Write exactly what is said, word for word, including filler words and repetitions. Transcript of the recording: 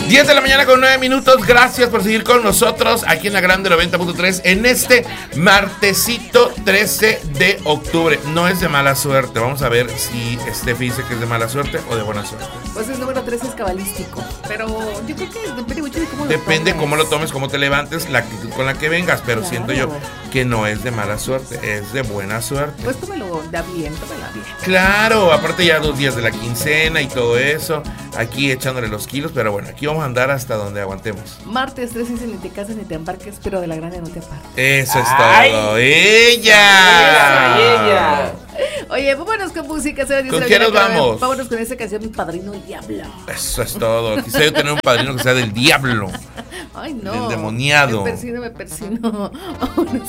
diez de la mañana con nueve minutos. Gracias por seguir con nosotros aquí en la Grande noventa punto tres en este martesito trece de octubre. No es de mala suerte. Vamos a ver si Steffi dice que es de mala suerte o de buena suerte. Pues el número trece es cabalístico, pero yo creo que depende mucho de cómo lo Depende tomes. cómo lo tomes, cómo te levantes, la actitud con la que vengas, pero Claro. siento yo que no es de mala suerte, es de buena suerte. Pues tómelo da bien, tómela bien. Claro, aparte ya dos días de la quincena y todo eso, aquí echándole los kilos, pero bueno, aquí vamos a andar hasta donde aguantemos. Martes trece dice ni te casas ni te embarques, pero de la grande no te apartes. Eso es ¡Ay! todo. ¡Ella! ¡Ella, ella! Oye, vámonos con música. ¿Sabes? ¿Con quién nos vamos? Vámonos con esa canción, Mi Padrino el Diablo. Eso es todo. Quisiera yo tener un padrino que sea del diablo. Ay, no. Del demoniado. Me persino, me persino. Vámonos